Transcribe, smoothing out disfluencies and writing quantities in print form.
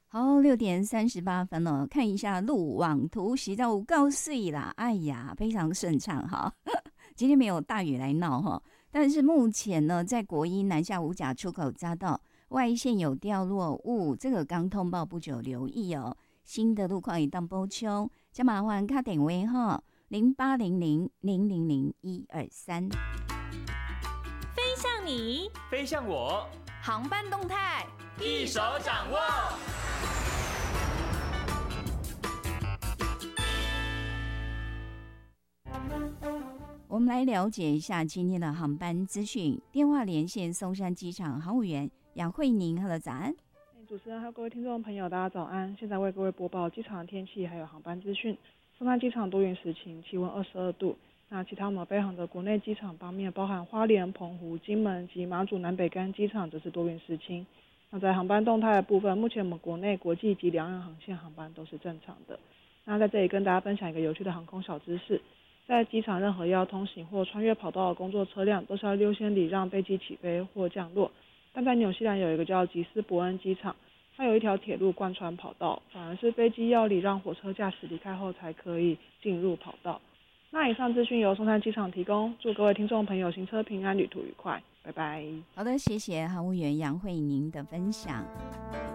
好，6:38了，看一下路网图，实在有够水啦，哎呀，非常顺畅哈。今天没有大雨来闹哈，但是目前呢，在国一南下五甲出口匝道外线有掉落物，这个刚通报不久，留意哦。新的路况一当补充，加麻烦卡点位哈，0800000123。 飞向你， 飞向我， 航班动态一手掌握。 我们来了解一下今天的航班资讯。电话连线松山机场航务员杨慧宁，hello，早安。 主持人还有各位听众朋友，大家早安。现在为各位播报机场的天气还有航班资讯。松山机场多云时晴，气温22度。那其他我们飞航的国内机场方面，包含花莲、澎湖、金门及马祖南北干机场，则是多云时晴。那在航班动态的部分，目前我们国内、国际及两岸航线航班都是正常的。那在这里跟大家分享一个有趣的航空小知识。在机场任何要通行或穿越跑道的工作车辆，都是要优先礼让飞机起飞或降落。但在纽西兰有一个叫吉斯伯恩机场，它有一条铁路贯穿跑道，反而是飞机要礼让火车驾驶离开后才可以进入跑道。那以上资讯由松山机场提供，祝各位听众朋友行车平安，旅途愉快，拜拜。 好的，谢谢航务员杨慧宁的分享。